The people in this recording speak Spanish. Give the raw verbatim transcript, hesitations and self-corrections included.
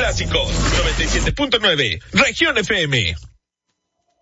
clásicos. noventa y siete punto nueve, Región F M.